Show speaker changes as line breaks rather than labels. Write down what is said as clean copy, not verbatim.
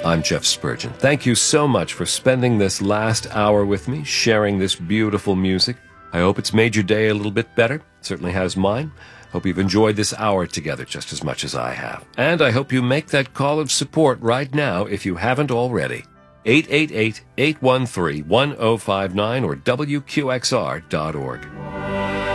I'm Jeff Spurgeon. Thank you so much for spending this last hour with me, sharing this beautiful music. I hope it's made your day a little bit better. It certainly has mine. Hope you've enjoyed this hour together just as much as I have. And I hope you make that call of support right now if you haven't already. 888-813-1059 or WQXR.org.